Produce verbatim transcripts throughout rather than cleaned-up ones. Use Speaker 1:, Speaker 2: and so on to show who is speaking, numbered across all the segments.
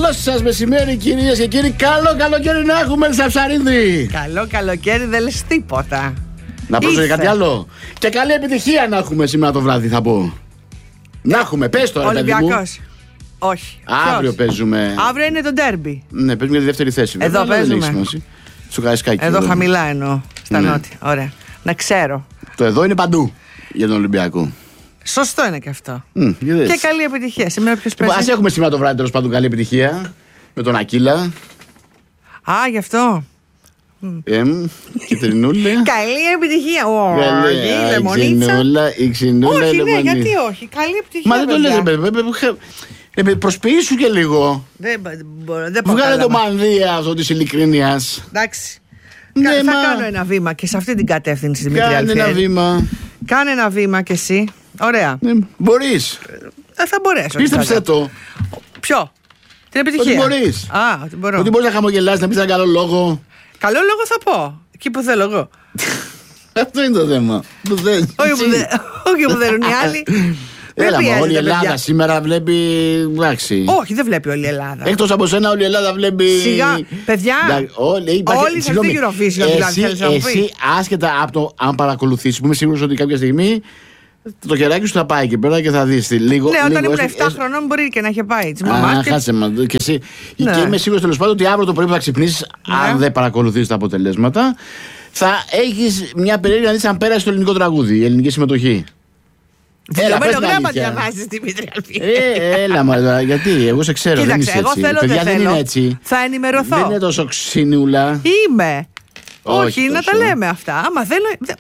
Speaker 1: Καλό σας μεσημέρι, κυρίες και κύριοι. Καλό καλοκαίρι να έχουμε, Ψαρίδη.
Speaker 2: Καλό καλοκαίρι, δεν λες τίποτα.
Speaker 1: Να προσθέσω κάτι άλλο. Και καλή επιτυχία να έχουμε σήμερα το βράδυ, θα πω. Να έχουμε, πες τώρα, παιδί μου.
Speaker 2: Ολυμπιακός. Όχι.
Speaker 1: Αύριο
Speaker 2: Ποιος?
Speaker 1: παίζουμε.
Speaker 2: Αύριο είναι το ντέρμπι.
Speaker 1: Ναι, παίζουμε για τη δεύτερη θέση.
Speaker 2: Εδώ
Speaker 1: βέβαια,
Speaker 2: παίζουμε.
Speaker 1: Στο Καραϊσκάκι.
Speaker 2: Εδώ χαμηλά εννοώ. Στα
Speaker 1: Ναι.
Speaker 2: νότια. Ωραία. Να ξέρω.
Speaker 1: Το εδώ είναι παντού για τον Ολυμπιακό.
Speaker 2: Σωστό είναι και αυτό.
Speaker 1: Μ,
Speaker 2: Και καλή επιτυχία. Σήμερα ποιος παίζει?
Speaker 1: Ας έχουμε σήμερα το βράδυ τέλος πάντων καλή επιτυχία. Με τον Ακύλα.
Speaker 2: Α, γι' αυτό.
Speaker 1: Εμ, κυτρινούλα.
Speaker 2: Καλή επιτυχία.
Speaker 1: Καλή,
Speaker 2: Όχι,
Speaker 1: α, η
Speaker 2: λεμονίτσα.
Speaker 1: ξινούλα, η ξινούλα, η
Speaker 2: Όχι, ναι,
Speaker 1: λεμονίτσα.
Speaker 2: γιατί όχι. Καλή επιτυχία.
Speaker 1: Μα δεν το
Speaker 2: παιδιά.
Speaker 1: λες, ρε παιδί. Ρε παιδί, προσποιήσου και λίγο.
Speaker 2: Δεν μπορώ. Δεν πάω
Speaker 1: Βγάλε
Speaker 2: καλά,
Speaker 1: το
Speaker 2: μα.
Speaker 1: μανδύα αυτό της ειλικρίνειας.
Speaker 2: Εντάξει.
Speaker 1: Ναι,
Speaker 2: Κα- θα
Speaker 1: μα.
Speaker 2: κάνω ένα βήμα και σε αυτή την κατεύθυνση, Δημήτρη
Speaker 1: Κάνε ένα
Speaker 2: Αλφιέρη.
Speaker 1: βήμα.
Speaker 2: Κάνε ένα βήμα κι εσύ. Ωραία.
Speaker 1: Ναι, μπορείς.
Speaker 2: Ε, θα μπορέσω.
Speaker 1: Πίστεψε
Speaker 2: θα-
Speaker 1: το.
Speaker 2: Ποιο? Την επιτυχία.
Speaker 1: Ότι μπορείς.
Speaker 2: Α, ότι μπορώ.
Speaker 1: Ότι μπορείς να χαμογελάσεις, να πεις ένα καλό λόγο.
Speaker 2: Καλό λόγο θα πω. Εκεί που θέλω εγώ.
Speaker 1: Αυτό είναι το θέμα. Που θες.
Speaker 2: Όχι που δεν- όχι που θέλουν οι άλλοι. Δεν
Speaker 1: Έλα, μα,
Speaker 2: πιέζετε,
Speaker 1: όλη η Ελλάδα
Speaker 2: παιδιά.
Speaker 1: σήμερα βλέπει. Εντάξει.
Speaker 2: Όχι, δεν βλέπει όλη η Ελλάδα.
Speaker 1: Εκτός από σένα, όλη η Ελλάδα βλέπει.
Speaker 2: Σιγά, παιδιά,
Speaker 1: Εντάξει, όλοι υπάρχει-
Speaker 2: όλοι σε
Speaker 1: συγγνώμη,
Speaker 2: αυτή τη Eurovision, δηλαδή,
Speaker 1: εσύ,
Speaker 2: θέλεις να μου πεις.
Speaker 1: εσύ, άσχετα από το αν παρακολουθήσεις, που είμαι σίγουρος ότι κάποια στιγμή το χεράκι σου θα πάει εκεί πέρα και θα δεις τι, λίγο.
Speaker 2: Ναι, όταν
Speaker 1: λίγο,
Speaker 2: ήμουν
Speaker 1: έστω-
Speaker 2: επτά
Speaker 1: έστω-
Speaker 2: χρονών μπορεί και να είχε πάει τη
Speaker 1: Α,
Speaker 2: μαμά. Και...
Speaker 1: χάσε μα, και εσύ.
Speaker 2: Ναι.
Speaker 1: Και είμαι σίγουρος τέλος πάντων ότι αύριο το πρωί που θα ξυπνήσεις,
Speaker 2: Ναι.
Speaker 1: αν δεν παρακολουθείς τα αποτελέσματα, θα έχεις μια περίεργη να δεις αν πέρασε το ελληνικό τραγούδι, η ελληνική συμμετοχή. Έλα, πες
Speaker 2: Βουλωμένο
Speaker 1: την
Speaker 2: γράμμα
Speaker 1: αλήθεια.
Speaker 2: διαβάζεις, Δημήτρη Αλφιέρη.
Speaker 1: Ε, έλα, μα, γιατί, εγώ σε ξέρω. δεν
Speaker 2: Κοίταξε,
Speaker 1: είσαι
Speaker 2: εγώ
Speaker 1: έτσι.
Speaker 2: θέλω,
Speaker 1: Παιδιά,
Speaker 2: δεν
Speaker 1: δεν
Speaker 2: θέλω.
Speaker 1: είναι έτσι.
Speaker 2: Θα ενημερωθώ.
Speaker 1: Δεν είναι τόσο ξυνούλα.
Speaker 2: Είμαι.
Speaker 1: Όχι
Speaker 2: Όχι, να
Speaker 1: τόσο.
Speaker 2: τα λέμε αυτά. Άμα θέλω. δε-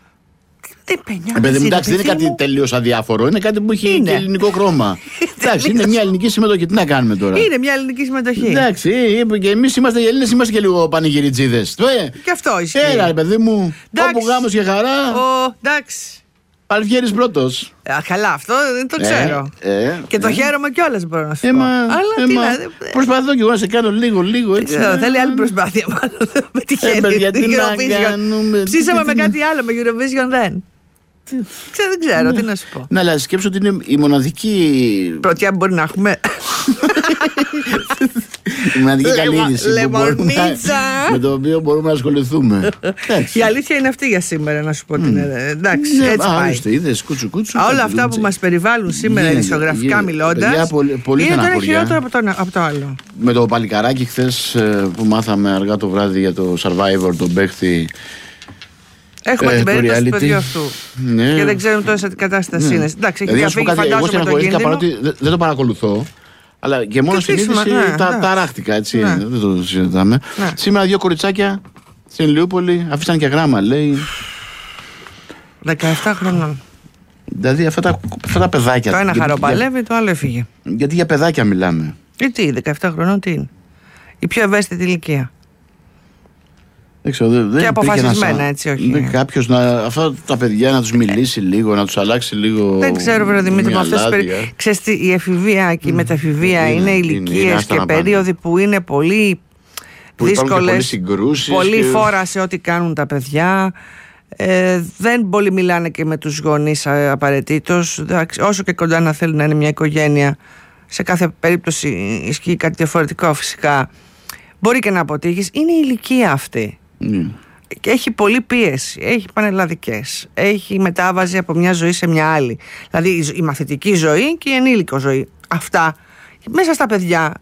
Speaker 2: Δεν με νοιάζει,
Speaker 1: Ε, παιδί μου, εντάξει, δεν είναι
Speaker 2: παιδί
Speaker 1: κάτι
Speaker 2: μου.
Speaker 1: τελείως αδιάφορο. Είναι κάτι που έχει
Speaker 2: Είναι.
Speaker 1: και ελληνικό χρώμα. Εντάξει, είναι μια ελληνική συμμετοχή. Τι να κάνουμε τώρα.
Speaker 2: Είναι μια ελληνική συμμετοχή.
Speaker 1: Εντάξει, είπε και εμείς είμαστε οι Έλληνες, είμαστε και λίγο πανηγυριτζίδες. Ε,
Speaker 2: Και αυτό ισχύει.
Speaker 1: Έλα, ρε παιδί μου.
Speaker 2: Εντάξει.
Speaker 1: Όπου γάμος και χαρά,
Speaker 2: Ο, εντάξει.
Speaker 1: Αλφιέρης πρώτος.
Speaker 2: Α, καλά, αυτό δεν το ξέρω.
Speaker 1: Ε, ε,
Speaker 2: Και το
Speaker 1: ε.
Speaker 2: χαίρομαι κιόλας, μπορώ να σου
Speaker 1: Ε,
Speaker 2: πω.
Speaker 1: μα,
Speaker 2: Αλλά
Speaker 1: ε,
Speaker 2: τι
Speaker 1: μα,
Speaker 2: να.
Speaker 1: προσπαθώ κι εγώ να σε κάνω λίγο, λίγο έτσι.
Speaker 2: Ξέρω, θέλει άλλη προσπάθεια μάλλον. Με
Speaker 1: Ε,
Speaker 2: τυχαίνει.
Speaker 1: παιδιά, τι να
Speaker 2: Eurovision.
Speaker 1: κάνουμε,
Speaker 2: Ψήσαμε
Speaker 1: τι-
Speaker 2: με
Speaker 1: τι-
Speaker 2: κάτι άλλο, με Eurovision δεν. Ξέρω, δεν ξέρω, τι να σου πω.
Speaker 1: Ναι, αλλά σκέψω ότι είναι η μοναδική.
Speaker 2: Πρωτιά μπορεί να έχουμε.
Speaker 1: Η μοναδική
Speaker 2: Λεμο-
Speaker 1: καλή είδηση που μπορούμε να-
Speaker 2: λεμονίτσα.
Speaker 1: με το οποίο μπορούμε να ασχοληθούμε. Εντάξει.
Speaker 2: Η αλήθεια είναι αυτή για σήμερα, να σου πω την ε, εντάξει,
Speaker 1: Ναι,
Speaker 2: έτσι
Speaker 1: α,
Speaker 2: πάει.
Speaker 1: ορίστε, είδες, κούτσου κούτσου.
Speaker 2: Α, όλα
Speaker 1: κάτι
Speaker 2: αυτά που
Speaker 1: δουλίτσα.
Speaker 2: μας περιβάλλουν σήμερα
Speaker 1: Γίνεται,
Speaker 2: ισογραφικά
Speaker 1: γίνεται.
Speaker 2: μιλώντας
Speaker 1: Παιδιά, πολύ- πολύ
Speaker 2: είναι το ένα
Speaker 1: στεναχωριά.
Speaker 2: χειρότερο από το, από το άλλο.
Speaker 1: Με το παλικαράκι χθες ε, που μάθαμε αργά το βράδυ για το Survivor, τον παίχτη.
Speaker 2: Έχουμε
Speaker 1: Ε,
Speaker 2: την
Speaker 1: το
Speaker 2: περίπτωση του
Speaker 1: reality.
Speaker 2: παιδιού αυτού.
Speaker 1: Ναι.
Speaker 2: Και δεν ξέρουμε τώρα σε τι κατάσταση
Speaker 1: Ναι.
Speaker 2: είναι. Εντάξει, έχει
Speaker 1: Δηλαδή, να σου πω
Speaker 2: διαφύγει,
Speaker 1: κάτι, εγώ
Speaker 2: φαντάζομαι τον
Speaker 1: στεναχωρήθηκα
Speaker 2: κίνδυνο.
Speaker 1: παρότι δεν- δεν το παρακολουθώ. Αλλά και μόνο
Speaker 2: Και
Speaker 1: στην
Speaker 2: τι
Speaker 1: είδηση
Speaker 2: σημα- ναι,
Speaker 1: τα,
Speaker 2: εντάξει.
Speaker 1: ταράχτηκα, έτσι.
Speaker 2: Ναι.
Speaker 1: Δεν το συζητάμε.
Speaker 2: Ναι.
Speaker 1: Σήμερα δύο κοριτσάκια στην Ηλιούπολη αφήσαν και γράμμα, λέει.
Speaker 2: δεκαεπτά χρονών.
Speaker 1: Δηλαδή αυτά τα, αυτά τα παιδάκια.
Speaker 2: Το ένα
Speaker 1: γιατί-
Speaker 2: χαροπαλεύει, το άλλο έφυγε.
Speaker 1: για- Γιατί για παιδάκια μιλάμε.
Speaker 2: Ε, τι, δεκαεπτά χρονών τι είναι. Η πιο ευαίσθητη ηλικία.
Speaker 1: Δεν ξέρω, δεν, δεν
Speaker 2: Και
Speaker 1: υπήρχε
Speaker 2: αποφασισμένα,
Speaker 1: ένας-
Speaker 2: έτσι, όχι.
Speaker 1: δεν- κάποιος να, αυτά τα παιδιά να τους μιλήσει λίγο, να τους αλλάξει λίγο.
Speaker 2: Δεν ξέρω, βρε Δημήτρη, με
Speaker 1: μια
Speaker 2: αυτές τις
Speaker 1: λάδια.
Speaker 2: περι... Ξέρεις τι, η εφηβεία και η μεταφηβεία
Speaker 1: Είναι,
Speaker 2: είναι
Speaker 1: είναι,
Speaker 2: ηλικίες
Speaker 1: είναι, άστα
Speaker 2: και
Speaker 1: να πάνε.
Speaker 2: περίοδοι που είναι πολύ
Speaker 1: Που υπάρχουν και πολλές
Speaker 2: δύσκολες.
Speaker 1: συγκρούσεις
Speaker 2: Πολύ
Speaker 1: και-
Speaker 2: φόρα σε ό,τι κάνουν τα παιδιά. Ε, δεν πολύ μιλάνε και με τους γονείς α, απαραίτητος. Εντάξει, όσο και κοντά να θέλουν να είναι μια οικογένεια, σε κάθε περίπτωση ισχύει κάτι διαφορετικό φυσικά. Μπορεί και να αποτύχεις. Είναι η ηλικία αυτή.
Speaker 1: Ναι.
Speaker 2: Και έχει πολλή πίεση, έχει πανελλαδικές, έχει μετάβαση από μια ζωή σε μια άλλη. Δηλαδή η ζω- η μαθητική ζωή και η ενήλικο ζωή. Αυτά μέσα στα παιδιά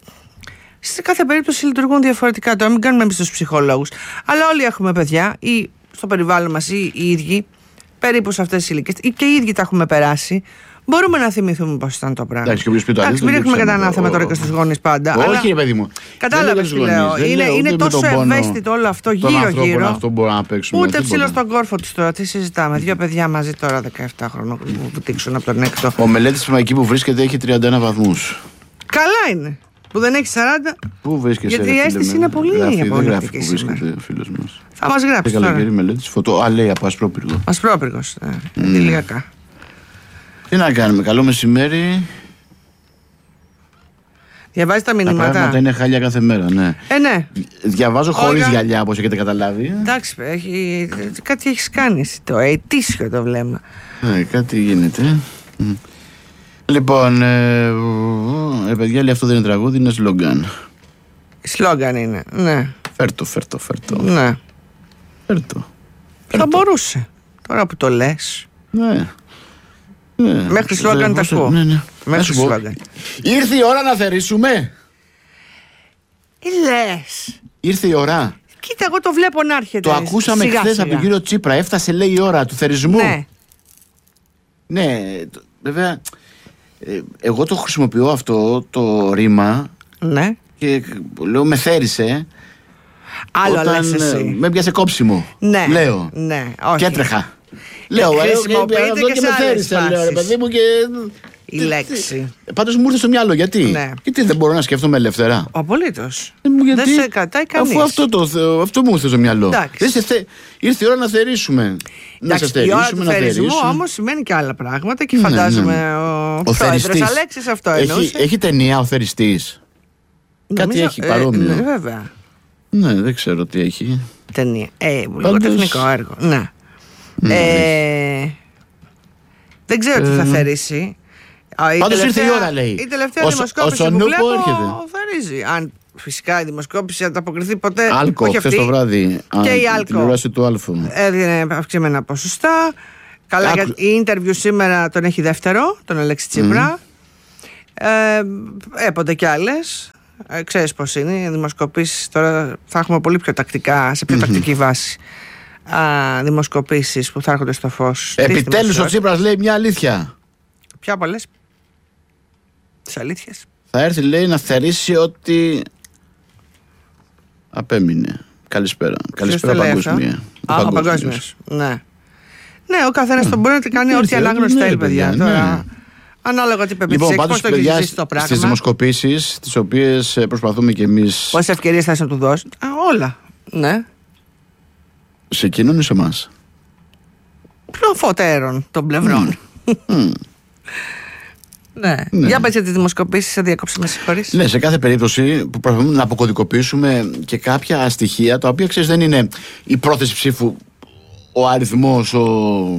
Speaker 2: σε κάθε περίπτωση λειτουργούν διαφορετικά. Τώρα μην κάνουμε εμείς τους ψυχολόγους. Αλλά όλοι έχουμε παιδιά ή στο περιβάλλον μας ή οι ίδιοι περίπου σε αυτές τις ηλικίες ή και οι ίδιοι τα έχουμε περάσει. Μπορούμε να θυμηθούμε πώς ήταν το πράγμα.
Speaker 1: Εντάξει, και όποιος πει το
Speaker 2: Εντάξει, μην
Speaker 1: αντίθετο,
Speaker 2: ρίχνουμε
Speaker 1: δεν
Speaker 2: κατά
Speaker 1: ξέρω.
Speaker 2: ανάθεμα τώρα και στους γονείς πάντα. αλλά-
Speaker 1: Όχι, ρε παιδί μου.
Speaker 2: Κατάλαβες τι
Speaker 1: Δεν λέω
Speaker 2: λέω.
Speaker 1: για τους γονείς,
Speaker 2: Είναι,
Speaker 1: δεν
Speaker 2: είναι
Speaker 1: λέω ούτε με
Speaker 2: τόσο
Speaker 1: τον πόνο
Speaker 2: ευαίσθητο όλο αυτό
Speaker 1: των ανθρώπων
Speaker 2: γύρω-γύρω.
Speaker 1: αυτό μπορούμε να παίξουμε.
Speaker 2: Ούτε
Speaker 1: τίποτα.
Speaker 2: ψήλο στον κόρφο του τώρα. Τι συζητάμε. Δύο παιδιά μαζί τώρα δεκαεπτά χρονών που βουτήξουν από τον έκτο.
Speaker 1: Ο μελέτης εκεί που βρίσκεται έχει τριάντα ένα βαθμούς.
Speaker 2: Καλά είναι. Που δεν έχει σαράντα.
Speaker 1: Πού βρίσκεσαι?
Speaker 2: Γιατί
Speaker 1: ρε,
Speaker 2: η
Speaker 1: φίλε
Speaker 2: αίσθηση
Speaker 1: με?
Speaker 2: είναι πολύ
Speaker 1: Γράφει, δεν
Speaker 2: απολυτική
Speaker 1: γράφει που
Speaker 2: σήμερα.
Speaker 1: βρίσκεται ο φίλος μας.
Speaker 2: Θα μας γράψει
Speaker 1: Και
Speaker 2: τώρα.
Speaker 1: καλοκαίρι μελέτης φωτό. Α, λέει από ασπρόπυργο.
Speaker 2: Ασπρόπυργος. Αντιλιακά.
Speaker 1: Τι να κάνουμε, καλό μεσημέρι.
Speaker 2: Διαβάζει τα
Speaker 1: Τα
Speaker 2: μηνύματα.
Speaker 1: πράγματα είναι χάλια κάθε μέρα, ναι.
Speaker 2: Ε, ναι.
Speaker 1: Διαβάζω χωρίς
Speaker 2: Όλγα.
Speaker 1: γυαλιά, όπως έχετε καταλάβει.
Speaker 2: Εντάξει, έχει, κάτι έχεις κάνει εσύ, το αιτήσιο το βλέμμα.
Speaker 1: Ναι, κάτι γίνεται. Μμ. Λοιπόν, ε, ε, παιδιά, λέει αυτό δεν είναι τραγούδι, είναι σλόγγαν.
Speaker 2: Σλόγγαν είναι, ναι.
Speaker 1: Φέρτο, φέρτο, φέρτο.
Speaker 2: Ναι.
Speaker 1: Φέρτο.
Speaker 2: Θα μπορούσε. Τώρα που το λες.
Speaker 1: Ναι. ναι.
Speaker 2: Μέχρι σλόγγαν τα ακούω.
Speaker 1: Ναι, ναι.
Speaker 2: Μέχρι σλόγγαν.
Speaker 1: Ήρθε η ώρα να θερήσουμε.
Speaker 2: Τι λες?
Speaker 1: Ήρθε η ώρα.
Speaker 2: Κοίτα, εγώ το βλέπω να έρχεται.
Speaker 1: Το ακούσαμε χθες από τον κύριο Τσίπρα. Έφτασε, λέει, η ώρα του θερισμού.
Speaker 2: Ναι.
Speaker 1: Ναι, βέβαια. Ε, εγώ το χρησιμοποιώ αυτό το ρήμα.
Speaker 2: Ναι.
Speaker 1: Και λέω με θέρισε.
Speaker 2: Άλλο
Speaker 1: όταν
Speaker 2: λες εσύ.
Speaker 1: Με πιάσε κόψιμο.
Speaker 2: Ναι.
Speaker 1: Λέω.
Speaker 2: Ναι. Όχι.
Speaker 1: Και έτρεχα. Λέω, ε,
Speaker 2: χρησιμοποιείται
Speaker 1: ε,
Speaker 2: και
Speaker 1: και
Speaker 2: σε
Speaker 1: με
Speaker 2: άλλες
Speaker 1: θέρισε, λέω, ρε παιδί μου, και.
Speaker 2: Η λέξη.
Speaker 1: Πάντως μου ήρθε στο μυαλό, γιατί.
Speaker 2: Ναι.
Speaker 1: Γιατί δεν μπορώ να σκέφτομαι ελεύθερα.
Speaker 2: Απολύτως.
Speaker 1: Ε, μου, γιατί,
Speaker 2: δεν σε κρατάει κανείς.
Speaker 1: Αφού αυτό, το, αυτό μου ήρθε στο μυαλό.
Speaker 2: Εντάξει.
Speaker 1: Δεν σε, ήρθε η ώρα να θερήσουμε. Να σε
Speaker 2: Εντάξει, η ώρα
Speaker 1: θερήσουμε,
Speaker 2: του
Speaker 1: να
Speaker 2: θερισμού
Speaker 1: θερήσουμε.
Speaker 2: όμως σημαίνει και άλλα πράγματα και
Speaker 1: Ναι,
Speaker 2: φαντάζομαι
Speaker 1: ναι.
Speaker 2: ο,
Speaker 1: Ο
Speaker 2: πρόεδρος
Speaker 1: θεριστής.
Speaker 2: Αλέξης αυτό
Speaker 1: Έχει,
Speaker 2: εννοούσε.
Speaker 1: έχει ταινία ο θεριστής. Κάτι
Speaker 2: Νομίζω-
Speaker 1: έχει
Speaker 2: ε,
Speaker 1: παρόμοιο.
Speaker 2: ναι, βέβαια.
Speaker 1: Ναι, δεν ξέρω τι έχει.
Speaker 2: Ταινία. Ε,
Speaker 1: Πάντως-
Speaker 2: λογοτεχνικό έργο. Ναι.
Speaker 1: Ναι,
Speaker 2: ε, δεν ξέρω τι θα θερήσει. Α, η
Speaker 1: Πάντως ήρθε
Speaker 2: τελευταία-
Speaker 1: η ώρα, λέει.
Speaker 2: Η τελευταία
Speaker 1: Ο Σο-
Speaker 2: δημοσκόπηση
Speaker 1: ο
Speaker 2: που
Speaker 1: Σονούπο
Speaker 2: βλέπω
Speaker 1: έρχεται.
Speaker 2: θερίζει. Αν φυσικά η δημοσκόπηση ανταποκριθεί ποτέ.
Speaker 1: Άλκο,
Speaker 2: όχι
Speaker 1: χθες
Speaker 2: αυτή.
Speaker 1: το βράδυ.
Speaker 2: Και
Speaker 1: Α,
Speaker 2: η
Speaker 1: την
Speaker 2: Άλκο.
Speaker 1: τηλεόραση του Άλφου.
Speaker 2: Έδινε αυξημένα ποσοστά. Καλά,
Speaker 1: Άκου-
Speaker 2: γιατί η interview σήμερα τον έχει δεύτερο, τον Αλέξη Τσίπρα. Ε, έποτε κι άλλες. Ε, ξέρεις πώς είναι. Οι δημοσκοπήσεις τώρα θα έχουμε πολύ πιο τακτικά, σε πιο τακτική βάση. Α, δημοσκοπήσεις που θα έρχονται στο φως. Τι
Speaker 1: Επιτέλους ο
Speaker 2: δημοσκοπήσεις?
Speaker 1: Τσίπρας λέει μια αλήθεια.
Speaker 2: Ποια από λες? Τις αλήθειες.
Speaker 1: Θα έρθει, λέει, να θερήσει ότι απέμεινε. Καλησπέρα. Καλησπέρα
Speaker 2: Ποιος το λέει αυτό?
Speaker 1: παγκόσμια.
Speaker 2: Α, ο παγκόσμιος. Ναι. Ναι, ο καθένας τον μπορεί να κάνει ό,τι
Speaker 1: Ήρθε,
Speaker 2: ανάγνωση
Speaker 1: ναι,
Speaker 2: θέλει,
Speaker 1: παιδιά,
Speaker 2: παιδιά.
Speaker 1: ναι.
Speaker 2: Τώρα, ανάλογα τι πεπιθήσεις
Speaker 1: Λοιπόν,
Speaker 2: έχεις,
Speaker 1: πάντως,
Speaker 2: πώς το έχεις
Speaker 1: παιδιά,
Speaker 2: ζήσει το πράγμα.
Speaker 1: στις δημοσκοπήσεις, τις οποίες ε, προσπαθούμε κι εμείς.
Speaker 2: Πόσες ευκαιρίες θα να του δώσει? Α, όλα. Ναι.
Speaker 1: Σε εκείνον ή σε εμάς?
Speaker 2: Πλοφωτέρων των πλευρών. Ναι.
Speaker 1: Ναι.
Speaker 2: Για πες για τις δημοσκοπήσεις, σε διακόψε, με συγχωρείς.
Speaker 1: Ναι, σε κάθε περίπτωση που προσπαθούμε να αποκωδικοποιήσουμε και κάποια στοιχεία τα οποία, ξέρεις, δεν είναι η πρόθεση ψήφου, ο αριθμός, ο,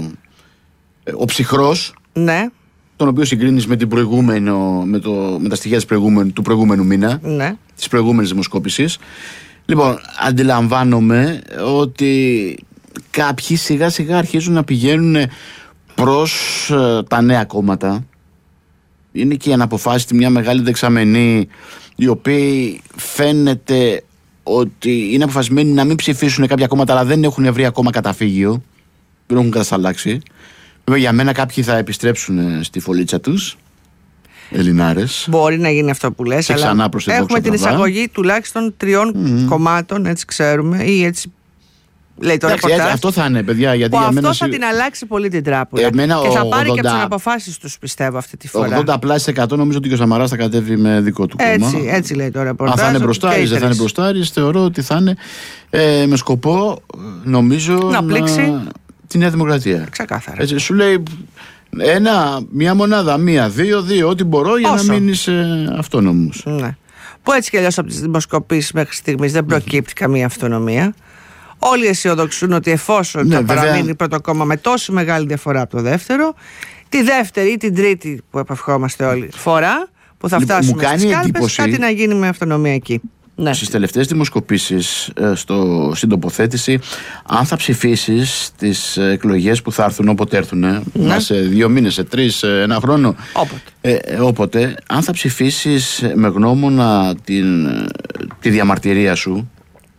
Speaker 1: ο ψυχρός,
Speaker 2: Ναι,
Speaker 1: τον οποίο συγκρίνεις με, την προηγούμενο, με, το, με τα στοιχεία της προηγούμενου, του προηγούμενου μήνα,
Speaker 2: ναι.
Speaker 1: της προηγούμενης δημοσκόπησης. Λοιπόν, αντιλαμβάνομαι ότι κάποιοι σιγά σιγά αρχίζουν να πηγαίνουν προς ε, τα νέα κόμματα. Είναι και οι αναποφάσιστοι, μια μεγάλη δεξαμενή, οι οποίοι φαίνεται ότι είναι αποφασισμένοι να μην ψηφίσουν κάποια κόμματα, αλλά δεν έχουν βρει ακόμα καταφύγιο, δεν έχουν κατασταλάξει. Βέβαια, για μένα κάποιοι θα επιστρέψουν στη φωλίτσα τους, Ελληνάρες.
Speaker 2: Μπορεί να γίνει αυτό που λες,
Speaker 1: Και
Speaker 2: αλλά
Speaker 1: ξανά προς τη
Speaker 2: έχουμε
Speaker 1: δόξα
Speaker 2: την
Speaker 1: τραβά.
Speaker 2: εισαγωγή τουλάχιστον τριών κομμάτων, έτσι ξέρουμε, ή έτσι λέει το
Speaker 1: Εντάξει,
Speaker 2: ρεπορτάζ.
Speaker 1: αυτό θα είναι, παιδιά, γιατί
Speaker 2: Που
Speaker 1: για
Speaker 2: αυτό
Speaker 1: μένα
Speaker 2: θα
Speaker 1: σι-
Speaker 2: την αλλάξει πολύ την τράπουλα.
Speaker 1: Εμένα
Speaker 2: Και θα
Speaker 1: ο
Speaker 2: πάρει και από τις
Speaker 1: ογδόντα
Speaker 2: αναποφάσεις τους, πιστεύω, αυτή τη φορά.
Speaker 1: ογδόντα πλάσι τοις εκατό νομίζω ότι και ο Σαμαράς θα κατέβει με δικό του κόμμα.
Speaker 2: Έτσι, έτσι λέει το ρεπορτάζ.
Speaker 1: Αν θα είναι
Speaker 2: ότι
Speaker 1: μπροστάρης,
Speaker 2: και οι
Speaker 1: δεν θα είναι
Speaker 2: τρεις.
Speaker 1: μπροστάρης, θεωρώ ότι θα είναι ε, με σκοπό, νομίζω,
Speaker 2: Να πλήξει
Speaker 1: τη Νέα Δημοκρατία.
Speaker 2: Ξεκάθαρα.
Speaker 1: Έτσι, σου λέει ένα, μία μονάδα, μία, δύο, δύο, ό,τι μπορώ για
Speaker 2: Όσο.
Speaker 1: να μείνεις ε, αυτόνομος.
Speaker 2: Ναι. Που έτσι κι αλλιώς από τις δημοσκοπήσεις μέχρι στιγμής δεν προκύπτει καμία αυτονομία. Όλοι αισιοδοξούν ότι εφόσον
Speaker 1: Ναι,
Speaker 2: θα
Speaker 1: βέβαια.
Speaker 2: παραμείνει πρώτο κόμμα με τόσο μεγάλη διαφορά από το δεύτερο, τη δεύτερη ή την τρίτη που επευχόμαστε όλοι φορά, που θα
Speaker 1: Λοιπόν, μου
Speaker 2: φτάσουμε
Speaker 1: κάνει
Speaker 2: στις κάλπες,
Speaker 1: εντύπωση-
Speaker 2: κάτι να γίνει με αυτονομία εκεί. Ναι.
Speaker 1: Στις τελευταίες δημοσκοπήσεις, ε, στο, στην τοποθέτηση, αν θα ψηφίσεις στις εκλογές που θα έρθουν όποτε έρθουν, ε,
Speaker 2: Ναι.
Speaker 1: σε δύο μήνες, σε τρεις, σε ένα χρόνο,
Speaker 2: Όποτε.
Speaker 1: ε, ε, όποτε, αν θα ψηφίσεις με γνώμονα την, ε, τη διαμαρτυρία σου,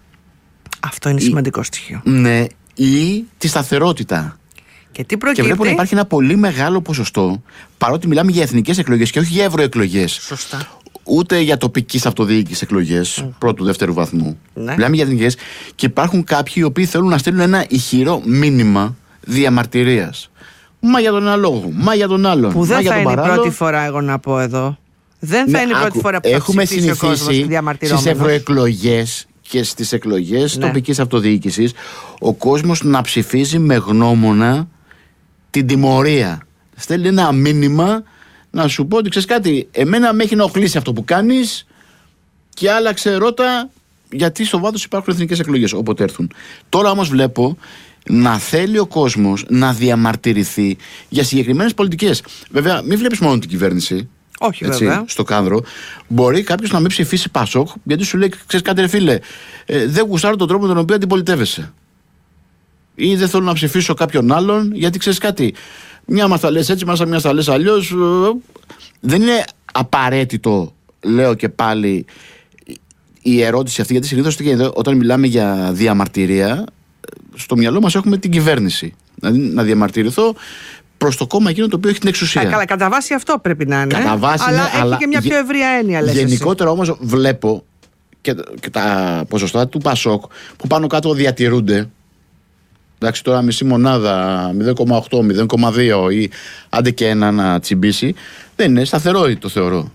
Speaker 2: Αυτό είναι σημαντικό στοιχείο.
Speaker 1: ναι, ή τη σταθερότητα.
Speaker 2: Και τι
Speaker 1: Και
Speaker 2: προκύπτει.
Speaker 1: βλέπω να υπάρχει ένα πολύ μεγάλο ποσοστό, παρότι μιλάμε για εθνικές εκλογές και όχι για ευρωεκλογές,
Speaker 2: Σωστά.
Speaker 1: ούτε για τοπικής αυτοδιοίκησης εκλογές πρώτου, δεύτερου βαθμού.
Speaker 2: Ναι.
Speaker 1: Μιλάμε για εθνικές και υπάρχουν κάποιοι οι οποίοι θέλουν να στείλουν ένα ηχηρό μήνυμα διαμαρτυρίας. Μα για τον ένα λόγο, μα για τον άλλον.
Speaker 2: Που
Speaker 1: μα
Speaker 2: δεν
Speaker 1: για
Speaker 2: θα
Speaker 1: τον
Speaker 2: είναι η
Speaker 1: παράλληλο.
Speaker 2: πρώτη φορά, εγώ να πω εδώ. Δεν θα
Speaker 1: Ναι,
Speaker 2: είναι η πρώτη
Speaker 1: άκου,
Speaker 2: φορά που θα
Speaker 1: έχουμε
Speaker 2: ψηφίσει ο κόσμος
Speaker 1: συνηθίσει στις
Speaker 2: διαμαρτυρόμενος.
Speaker 1: ευρωεκλογές και στις εκλογές
Speaker 2: Ναι.
Speaker 1: τοπικής αυτοδιοίκησης ο κόσμος να ψηφίζει με γνώμονα την τιμωρία. Στέλνει ένα μήνυμα να σου πω ότι ξέρεις κάτι, εμένα με έχει ενοχλήσει αυτό που κάνεις και άλλαξε ρώτα, γιατί στο βάθος υπάρχουν εθνικές εκλογές όποτε έρθουν. Τώρα όμως βλέπω να θέλει ο κόσμος να διαμαρτυρηθεί για συγκεκριμένες πολιτικές. Βέβαια, μην βλέπεις μόνο την κυβέρνηση.
Speaker 2: Όχι,
Speaker 1: έτσι,
Speaker 2: βέβαια.
Speaker 1: στο κάδρο, μπορεί κάποιο να μην ψηφίσει Πασόκ, γιατί σου λέει: ξέρεις κάτι, ρε φίλε, ε, δεν γουστάρω τον τρόπο με τον οποίο αντιπολιτεύεσαι. Ή δεν θέλω να ψηφίσω κάποιον άλλον, γιατί ξέρεις κάτι. Μια μας τα λες έτσι, μας μια τα λες αλλιώς. Δεν είναι απαραίτητο, λέω και πάλι, η ερώτηση αυτή, γιατί συνήθως όταν μιλάμε για διαμαρτυρία, στο μυαλό μας έχουμε την κυβέρνηση. Δηλαδή να διαμαρτυρηθώ προς το κόμμα εκείνο το οποίο έχει την εξουσία.
Speaker 2: Καλά, κατά βάση αυτό πρέπει να είναι.
Speaker 1: Κατά βάση
Speaker 2: αλλά
Speaker 1: είναι,
Speaker 2: έχει
Speaker 1: αλλά
Speaker 2: και μια πιο ευρία έννοια, λες
Speaker 1: γενικότερα όμως βλέπω και, και τα ποσοστά του Πασόκ που πάνω κάτω διατηρούνται. Εντάξει, τώρα μισή μονάδα, μηδέν κόμμα οκτώ, μηδέν κόμμα δύο ή άντε και ένα να τσιμπήσει, δεν είναι σταθερό, το θεωρώ.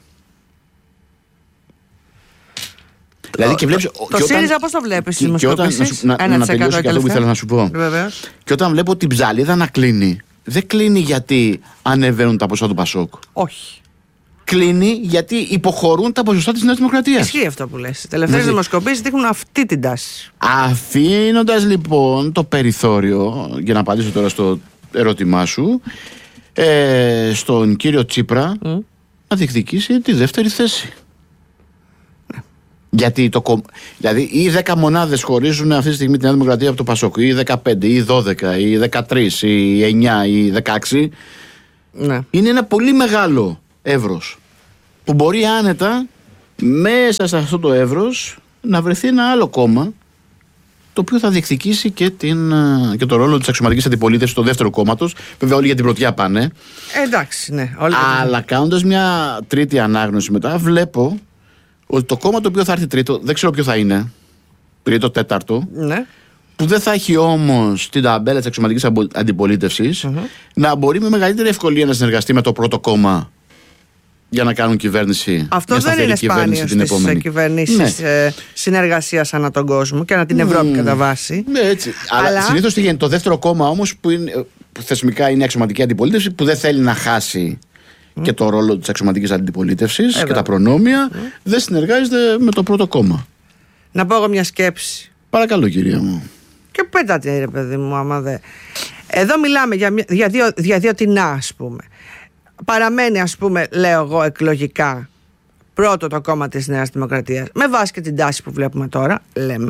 Speaker 1: Το, δηλαδή και βλέπεις,
Speaker 2: το, το ΣΥΡΙΖΑ πώς το βλέπεις στις δημοσκοπήσεις?
Speaker 1: Να, να, να τελειώσω και αυτό που ήθελα να σου πω.
Speaker 2: Βεβαίως.
Speaker 1: Και όταν βλέπω την ψαλίδα να κλείνει, δεν κλείνει γιατί ανεβαίνουν τα ποσοστά του Πασόκ.
Speaker 2: Όχι.
Speaker 1: Κλείνει γιατί υποχωρούν τα ποσοστά της Νέας Δημοκρατίας.
Speaker 2: Ισχύει αυτό που λες. Οι τελευταίες δηλαδή, δημοσκοπήσεις δείχνουν αυτή την τάση.
Speaker 1: Αφήνοντας λοιπόν το περιθώριο, για να απαντήσω τώρα στο ερώτημά σου, ε, στον κύριο Τσίπρα mm. να διεκδικήσει τη δεύτερη θέση. Mm. Γιατί το, δηλαδή ή δέκα μονάδες χωρίζουν αυτή τη στιγμή τη Νέα Δημοκρατία από το Πασόκ, ή δεκαπέντε, ή δώδεκα, ή δεκατρία, ή εννιά, ή δεκαέξι. Mm. Είναι ένα πολύ μεγάλο εύρος που μπορεί άνετα μέσα σε αυτό το εύρος να βρεθεί ένα άλλο κόμμα το οποίο θα διεκδικήσει και, την, και το ρόλο της αξιωματικής αντιπολίτευσης στο δεύτερο κόμματος. Βέβαια όλοι για την πρωτιά πάνε.
Speaker 2: Ε, εντάξει, ναι. Όλοι
Speaker 1: αλλά κάνοντας μια τρίτη ανάγνωση μετά βλέπω ότι το κόμμα το οποίο θα έρθει τρίτο, δεν ξέρω ποιο θα είναι, τρίτο, τέταρτο,
Speaker 2: ναι.
Speaker 1: που δεν θα έχει όμως την ταμπέλα της αξιωματικής αντιπολίτευσης, mm-hmm. να μπορεί με μεγαλύτερη ευκολία να συνεργαστεί με το πρώτο κόμμα για να κάνουν κυβέρνηση.
Speaker 2: Αυτό δεν είναι σπάνιο στις κυβερνήσεις ναι. συνεργασίας ανά τον κόσμο και ανά την Ευρώπη mm. κατά βάση.
Speaker 1: Ναι, έτσι. Αλλά, Αλλά συνήθως τι γίνεται. Το δεύτερο κόμμα όμως που, είναι, που θεσμικά είναι η αξιωματική αντιπολίτευση, που δεν θέλει να χάσει mm. και το ρόλο της αξιωματικής αντιπολίτευσης και τα προνόμια, mm. δεν συνεργάζεται με το πρώτο κόμμα.
Speaker 2: Να πω εγώ μια σκέψη.
Speaker 1: Παρακαλώ, κυρία μου.
Speaker 2: Και πέτατε, ρε παιδί μου, άμα δεν. Εδώ μιλάμε για, για, δύο, για δύο τεινά, ας πούμε. Παραμένει, ας πούμε, λέω εγώ εκλογικά πρώτο το κόμμα της Νέας Δημοκρατίας, με βάση και την τάση που βλέπουμε τώρα, λέμε.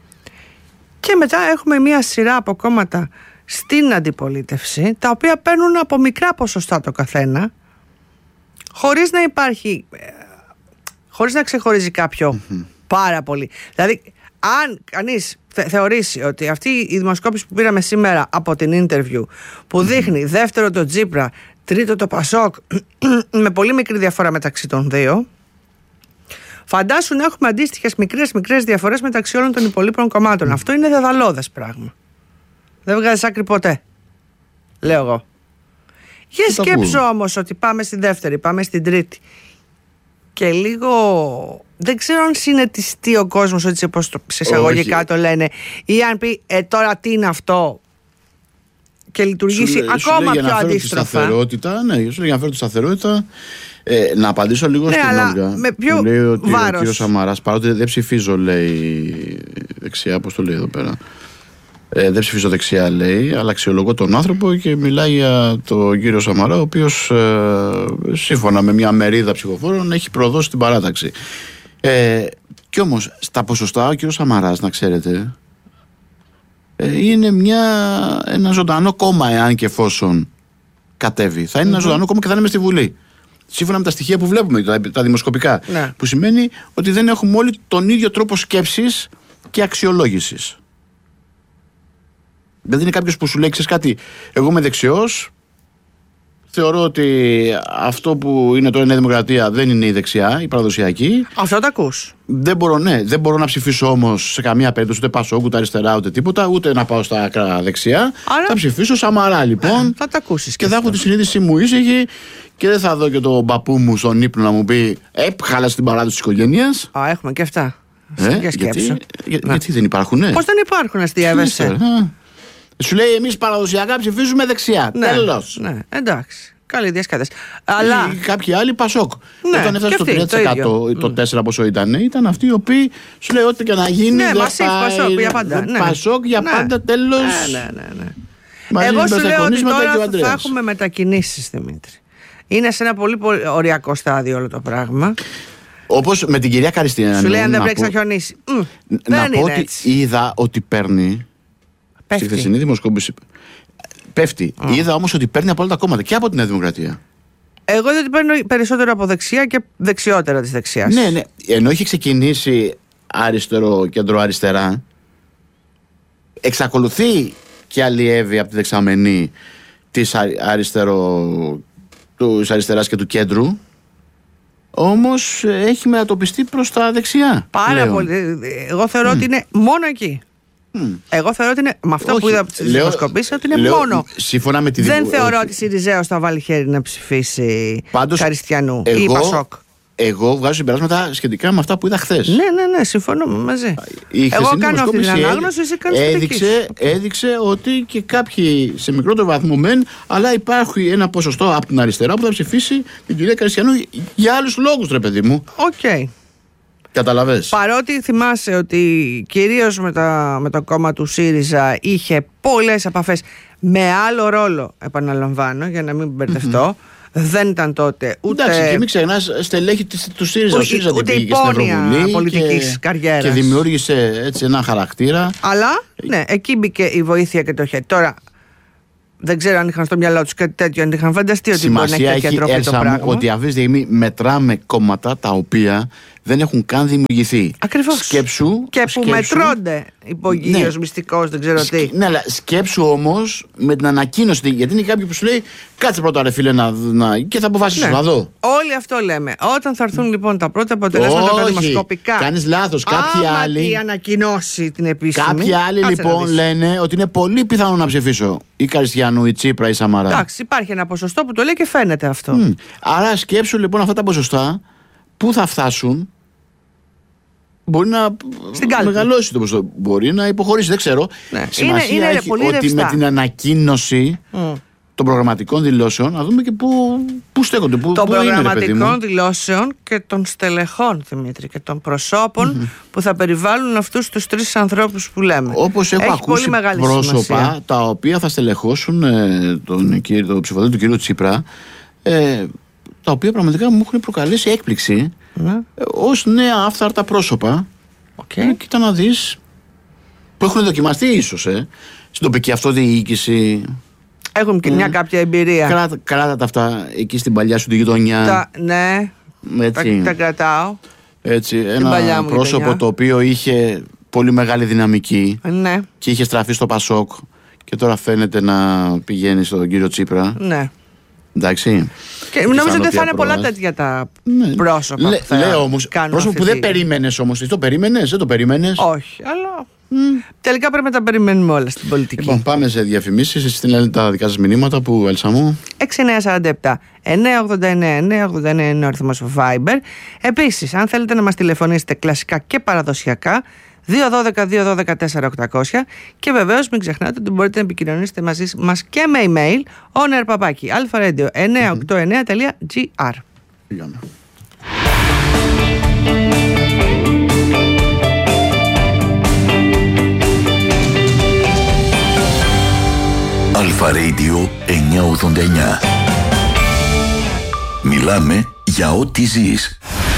Speaker 2: Και μετά έχουμε μια σειρά από κόμματα στην αντιπολίτευση, τα οποία παίρνουν από μικρά ποσοστά το καθένα, χωρίς να υπάρχει, χωρίς να ξεχωρίζει κάποιο mm-hmm. πάρα πολύ. Δηλαδή, αν κανείς θε, θεωρήσει ότι αυτή η δημοσκόπηση που πήραμε σήμερα από την interview, που δείχνει δεύτερο το Τσίπρα, τρίτο το Πασόκ, με πολύ μικρή διαφορά μεταξύ των δύο, φαντάσου να έχουμε αντίστοιχες μικρές μικρές διαφορές μεταξύ όλων των υπολείπων κομμάτων. Mm. Αυτό είναι δεδαλώδες πράγμα. Δεν βγάζεις άκρη ποτέ, λέω εγώ. Για σκέψου όμως ότι πάμε στη δεύτερη, πάμε στην τρίτη και λίγο δεν ξέρω αν συνετιστεί ο κόσμος, ότι σε εισαγωγικά το λένε, ή αν πει ε, τώρα τι είναι αυτό και λειτουργήσει σου, ακόμα σου πιο αντίστροφα.
Speaker 1: Σταθερότητα, ναι, για να φέρω τη σταθερότητα. Ε, να απαντήσω λίγο ναι, στην Όλγα.
Speaker 2: Με ποιο
Speaker 1: που λέει ότι
Speaker 2: βάρος.
Speaker 1: Ο κύριος Σαμαράς, παρότι δεν ψηφίζω, λέει δεξιά, πώς το λέει εδώ πέρα. Ε, δεν ψηφίζω δεξιά, λέει, αλλά αξιολογώ τον άνθρωπο και μιλάει για τον κύριο Σαμαρά, ο οποίος ε, σύμφωνα με μια μερίδα ψηφοφόρων έχει προδώσει την παράταξη. Ε, κι όμως στα ποσοστά ο κύριος Σαμαράς, να ξέρετε, είναι μια, ένα ζωντανό κόμμα, εάν και εφόσον κατέβει. Θα είναι mm-hmm. ένα ζωντανό κόμμα και θα είναι μες στη Βουλή. Σύμφωνα με τα στοιχεία που βλέπουμε, τα, τα δημοσκοπικά. Ναι. Που σημαίνει ότι δεν έχουμε όλοι τον ίδιο τρόπο σκέψης και αξιολόγησης. Δεν είναι κάποιος που σου λέει, ξέρεις κάτι, εγώ είμαι δεξιός, θεωρώ ότι αυτό που είναι τώρα η Νέα Δημοκρατία δεν είναι η δεξιά, η παραδοσιακή.
Speaker 2: Αυτό το ακούς.
Speaker 1: Δεν μπορώ, ναι, δεν μπορώ να ψηφίσω όμως σε καμία περίπτωση ούτε Πασόκ, ούτε αριστερά, ούτε τίποτα, ούτε να πάω στα άκρα δεξιά. Άρα... Θα ψηφίσω Σαμαρά λοιπόν.
Speaker 2: Ε, θα τα ακούσεις.
Speaker 1: Και, και θα έχω τη συνείδησή μου ήσυχη και δεν θα δω και τον παππού μου στον ύπνο να μου πει Ε, χάλασε την παράδοση της οικογένειας.
Speaker 2: Α, έχουμε και αυτά.
Speaker 1: Ε, για γιατί, για, γιατί δεν υπάρχουν, ναι.
Speaker 2: Πώς δεν υπάρχουν, αστείευεσαι.
Speaker 1: Σου λέει εμείς παραδοσιακά ψηφίζουμε δεξιά.
Speaker 2: Ναι,
Speaker 1: τέλος.
Speaker 2: Ναι, εντάξει. Καλή διασκέδαση. Αλλά.
Speaker 1: Ή κάποιοι άλλοι Πασόκ.
Speaker 2: Ναι,
Speaker 1: όταν έφτασε στο τρία τοις εκατό ή το
Speaker 2: mm.
Speaker 1: τέσσερα τοις εκατό πόσο ήταν, ήταν αυτοί οι οποίοι σου λέει ό,τι και να γίνει.
Speaker 2: Ναι, μασίφ Πασόκ για πάντα. Ναι.
Speaker 1: Πασόκ για
Speaker 2: ναι.
Speaker 1: πάντα, τέλος.
Speaker 2: Ναι, ναι, ναι, ναι. Εγώ σου λέω ότι τώρα θα έχουμε μετακινήσεις, Δημήτρη. Είναι σε ένα πολύ, πολύ οριακό στάδιο όλο το πράγμα.
Speaker 1: Όπως με την κυρία Καριστιανού.
Speaker 2: Σου λέει αν δεν βρέξει να χιονίσει. Mm,
Speaker 1: να
Speaker 2: δεν
Speaker 1: πω
Speaker 2: είναι
Speaker 1: ότι
Speaker 2: έτσι.
Speaker 1: είδα ότι παίρνει.
Speaker 2: Πέφτει.
Speaker 1: Στη χθεσινή δημοσκόπηση. Πέφτει. Mm. Είδα όμως ότι παίρνει από όλα τα κόμματα και από τη Νέα Δημοκρατία.
Speaker 2: Εγώ δεν την παίρνω περισσότερο από δεξιά και δεξιότερα της δεξιάς.
Speaker 1: Ναι, ναι. Ενώ είχε ξεκινήσει αριστερό, κέντρο-αριστερά, εξακολουθεί και αλλιεύει από τη δεξαμενή της αριστερό, του αριστεράς και του κέντρου. Όμως έχει μετατοπιστεί προς τα δεξιά.
Speaker 2: Πάρα
Speaker 1: πλέον.
Speaker 2: πολύ. Εγώ θεωρώ mm. ότι είναι μόνο εκεί. Mm. Εγώ θεωρώ ότι είναι. Με αυτό
Speaker 1: Όχι,
Speaker 2: που είδα από τις δημοσκοπήσεις, ότι είναι
Speaker 1: λέω,
Speaker 2: μόνο.
Speaker 1: Σύμφωνα με τη
Speaker 2: Δεν
Speaker 1: δημο...
Speaker 2: θεωρώ
Speaker 1: όχι.
Speaker 2: ότι η Σιριζέος θα βάλει χέρι να ψηφίσει
Speaker 1: Πάντως,
Speaker 2: Καριστιανού
Speaker 1: εγώ,
Speaker 2: ή Πασόκ.
Speaker 1: Εγώ βγάζω συμπεράσματα σχετικά με αυτά που είδα χθες.
Speaker 2: Ναι, ναι, ναι, συμφωνώ μαζί.
Speaker 1: Η
Speaker 2: Εγώ κάνω αυτή την ανάγνωση, εσύ κάνεις τη δική σου.
Speaker 1: έδειξε, έδειξε ότι και κάποιοι σε μικρότερο βαθμό μεν, αλλά υπάρχει ένα ποσοστό από την αριστερά που θα ψηφίσει την κυρία Καριστιανού για άλλους λόγους, ρε παιδί μου.
Speaker 2: Οκ. Okay.
Speaker 1: Καταλαβες.
Speaker 2: Παρότι θυμάσαι ότι κυρίως με, τα, με το κόμμα του ΣΥΡΙΖΑ είχε πολλές επαφές με άλλο ρόλο, επαναλαμβάνω, για να μην μπερδευτώ. Mm-hmm. Δεν ήταν τότε ούτε.
Speaker 1: Εντάξει, και μην ξεχνάς, στελέχη του ΣΥΡΙΖΑ. Ο ΣΥΡΙΖΑ την πήγε στην Ευρωβουλή πολιτικής
Speaker 2: καριέρας.
Speaker 1: Και δημιούργησε έτσι ένα χαρακτήρα.
Speaker 2: Αλλά, ναι, εκεί μπήκε η βοήθεια και το χέρι. Τώρα, δεν ξέρω αν είχαν στο μυαλό τους κάτι τέτοιο, αν είχαν φανταστεί ότι μπορεί να έχει τέτοια τροφή το πράγμα.
Speaker 1: Ότι αυτή τη στιγμή μετράμε κόμματα τα οποία δεν έχουν καν δημιουργηθεί.
Speaker 2: Ακριβώς.
Speaker 1: Σκέψου.
Speaker 2: Και που
Speaker 1: σκέψου,
Speaker 2: μετρώνται υπογείως, ναι, μυστικός, δεν ξέρω τι.
Speaker 1: Ναι, αλλά σκέψου όμως με την ανακοίνωση. Γιατί είναι κάποιοι που σου λέει κάτσε πρώτα, ρε φίλε, να, να, και θα αποφασίσω, ναι, να δω.
Speaker 2: Όλοι αυτό λέμε. Όταν θα έρθουν λοιπόν τα πρώτα αποτελέσματα τα δημοσκοπικά.
Speaker 1: Κάνεις λάθος. Κάποιοι άλλοι.
Speaker 2: Άμα ανακοινώσει την επίσημη.
Speaker 1: Κάποιοι άλλοι λοιπόν λένε ότι είναι πολύ πιθανό να ψηφίσω ή Καριστιανού ή Τσίπρα ή Σαμαρά.
Speaker 2: Εντάξει, υπάρχει ένα ποσοστό που το λέει και φαίνεται αυτό.
Speaker 1: Mm. Άρα σκέψου λοιπόν αυτά τα ποσοστά πού θα φτάσουν. Μπορεί να μεγαλώσει το ποσοστό. Μπορεί να υποχωρήσει, δεν ξέρω.
Speaker 2: Ναι.
Speaker 1: Σημασία
Speaker 2: είναι, είναι
Speaker 1: έχει
Speaker 2: πολύ
Speaker 1: ότι
Speaker 2: ρευστά.
Speaker 1: με την ανακοίνωση mm. των προγραμματικών δηλώσεων να δούμε και πού, πού στέκονται. Πού,
Speaker 2: των
Speaker 1: πού
Speaker 2: προγραμματικών
Speaker 1: είναι,
Speaker 2: δηλώσεων και των στελεχών, Δημήτρη, και των προσώπων mm-hmm. που θα περιβάλλουν αυτούς τους τρεις ανθρώπους που λέμε.
Speaker 1: Όπως έχω
Speaker 2: έχει
Speaker 1: ακούσει πρόσωπα σημασία. Τα οποία θα στελεχώσουν ε, τον, το ψηφοδέλτιο του κ. Τσίπρα, ε, τα οποία πραγματικά μου έχουν προκαλέσει έκπληξη mm. ε, ως νέα άφθαρτα πρόσωπα.
Speaker 2: Okay.
Speaker 1: Ε, κοίτα να δεις, που έχουν δοκιμαστεί ίσως ε, στην τοπική αυτοδιοίκηση.
Speaker 2: Έχουν και μια mm. κάποια εμπειρία.
Speaker 1: Κράτα, κράτα τα αυτά εκεί στην παλιά σου τη γειτονιά.
Speaker 2: Τα, ναι,
Speaker 1: έτσι,
Speaker 2: τα, τα κρατάω.
Speaker 1: Έτσι, ένα πρόσωπο γειτονιά. Το οποίο είχε πολύ μεγάλη δυναμική,
Speaker 2: ναι,
Speaker 1: και είχε στραφεί στο Πασόκ και τώρα φαίνεται να πηγαίνει στον κύριο Τσίπρα.
Speaker 2: Ναι.
Speaker 1: Εντάξει.
Speaker 2: Και νομίζω ότι θα είναι πολλά τέτοια τα ναι. πρόσωπα.
Speaker 1: Λέ,
Speaker 2: που
Speaker 1: λέω όμως, πρόσωπο που δεν περίμενες όμως. Εσύ το περίμενες, δεν το περίμενες.
Speaker 2: Όχι, αλλά mm. τελικά πρέπει να τα περιμένουμε όλα στην πολιτική.
Speaker 1: Λοιπόν, πάμε σε διαφημίσεις. Εσείς στείλετε τα δικά σας μηνύματα που, Έλσα μου.
Speaker 2: έξι εννιά τέσσερα επτά εννιά ογδόντα εννιά εννιά ογδόντα εννιά είναι ο αριθμός Viber. Επίσης, αν θέλετε να μας τηλεφωνήσετε κλασικά και παραδοσιακά, δύο ένα δύο δύο ένα δύο τέσσερα οκτακόσια, και βεβαίως μην ξεχνάτε ότι μπορείτε να επικοινωνήσετε μαζί μας και με email onairpapaki alfaradio εννιακόσια ογδόντα εννιά τελεία τζι άρ.
Speaker 3: Αλφα-Radio εννιακόσια ογδόντα εννιά. Μιλάμε για ό,τι ζεις.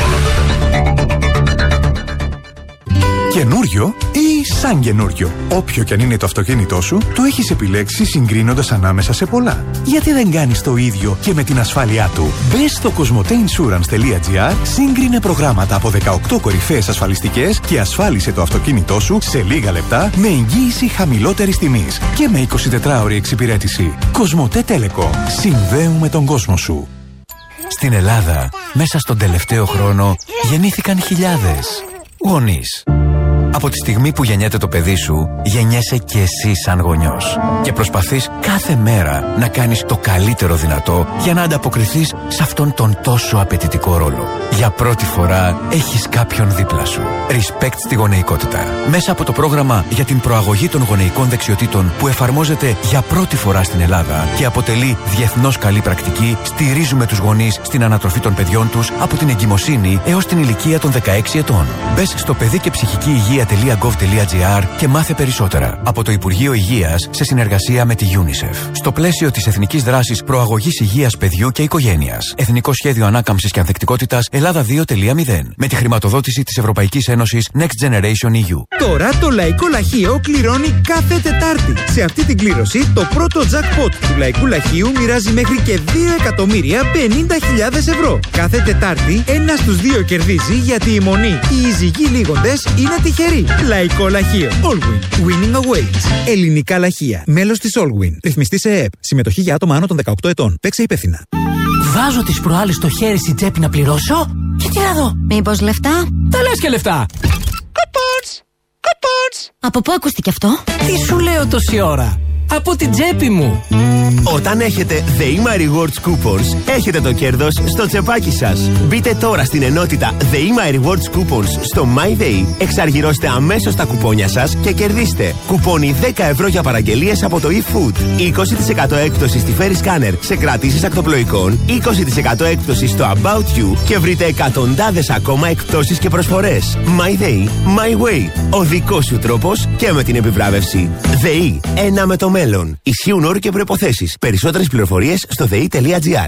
Speaker 4: Καινούριο ή σαν καινούριο. Όποιο κι αν είναι το αυτοκίνητό σου, το έχεις επιλέξει συγκρίνοντας ανάμεσα σε πολλά. Γιατί δεν κάνεις το ίδιο και με την ασφάλειά του? Μπες στο κοσμοτέινσουρανς τελεία τζι άρ, σύγκρινε προγράμματα από δεκαοκτώ κορυφαίες ασφαλιστικές και ασφάλισε το αυτοκίνητό σου σε λίγα λεπτά με εγγύηση χαμηλότερης τιμής και με εικοσιτετράωρη εξυπηρέτηση. Κοσμοτέ Telecom. Συνδέουμε τον κόσμο σου. Στην Ελλάδα, μέσα στον τελευταίο χρόνο, γεννήθηκαν χιλιάδες γονείς. Από τη στιγμή που γεννιέται το παιδί σου, γεννιέσαι και εσύ σαν γονιός. Και προσπαθείς κάθε μέρα να κάνεις το καλύτερο δυνατό για να ανταποκριθείς σε αυτόν τον τόσο απαιτητικό ρόλο. Για πρώτη φορά έχεις κάποιον δίπλα σου. Respect στη γονεϊκότητα. Μέσα από το πρόγραμμα για την προαγωγή των γονεϊκών δεξιοτήτων που εφαρμόζεται για πρώτη φορά στην Ελλάδα και αποτελεί διεθνώς καλή πρακτική, στηρίζουμε τους γονείς στην ανατροφή των παιδιών τους από την εγκυμοσύνη έως την ηλικία των δεκαέξι ετών. Μπες στο παιδί και ψυχική υγεία
Speaker 5: υγεία.gov.gr και μάθε περισσότερα. Από το Υπουργείο Υγείας σε συνεργασία με τη UNICEF. Στο πλαίσιο της Εθνικής Δράσης Προαγωγής Υγείας Παιδιού και Οικογένειας. Εθνικό Σχέδιο Ανάκαμψης και Ανθεκτικότητας Ελλάδα δύο κόμμα μηδέν. Με τη χρηματοδότηση της Ευρωπαϊκής Ένωσης Next Generation ι γιου.
Speaker 6: Τώρα το Λαϊκό Λαχείο κληρώνει κάθε Τετάρτη. Σε αυτή την κλήρωση, το πρώτο jackpot του Λαϊκού Λαχείου μοιράζει μέχρι και δύο εκατομμύρια πενήντα χιλιάδες ευρώ. Κάθε Τετάρτη, ένας στους δύο κερδίζει, γιατί η μονή οι ειζυγοί λίγοντες είναι τυχεροί. Λαϊκό Λαχείο. Allwin. Winning awaits. Ελληνικά λαχεία. Μέλος της Allwin. Ρυθμιστή σε ΕΕΠ. Συμμετοχή για άτομα άνω των δεκαοκτώ ετών. Παίξε υπεύθυνα.
Speaker 7: Βάζω τις προάλλες στο χέρι στην τσέπη να πληρώσω. Και τι να δω.
Speaker 8: Μήπως λεφτά?
Speaker 7: Τα λες και λεφτά.
Speaker 8: Κουπόνς. Κουπόνς. Από πού ακούστηκε αυτό?
Speaker 7: Τι σου λέω τόση ώρα. Από την τσέπη μου.
Speaker 9: Όταν έχετε The Ema Rewards Coupons, έχετε το κέρδος στο τσεπάκι σας. Μπείτε τώρα στην ενότητα The Ema Rewards Coupons στο MyDay, εξαργυρώστε αμέσως τα κουπόνια σας και κερδίστε κουπόνι δέκα ευρώ για παραγγελίες από το eFood, είκοσι τοις εκατό έκπτωση στη Ferry Scanner σε κρατήσεις ακτοπλοϊκών, είκοσι τοις εκατό έκπτωση στο About You και βρείτε εκατοντάδες ακόμα εκπτώσεις και προσφορές. MyDay, My Way. Ο δικός σου τρόπος και με την επιβράβευση. ΔΕΗ, ένα με το μέλλον. Ισχύουν όροι και προϋποθέσεις. Περισσότερες πληροφορίες στο δε.gr.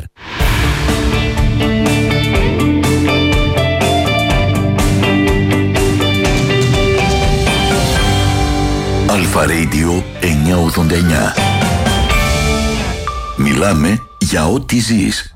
Speaker 3: Αλφα Radio εννιακόσια ογδόντα εννιά. Μιλάμε για ό,τι ζεις.